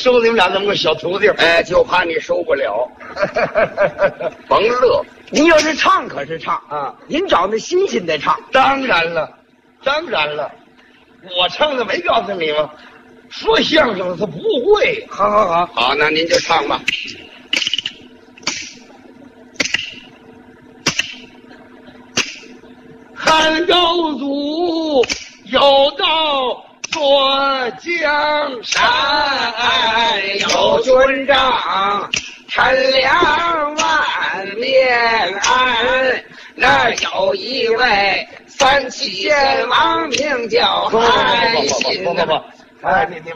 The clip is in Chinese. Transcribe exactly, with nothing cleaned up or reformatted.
收你们俩那么个小徒弟， 哎，就怕你受不了。甭乐， 您要是唱可是唱啊， 您找那新鲜的唱。当然了，当然了，我唱的没告诉你吗？说相声的他不会。好好好， 好，那您就唱吧。 汉高祖有道说江山，有军长陈两万面安。那有一位三七贤王名叫韩信。不不不不不，哎，你你。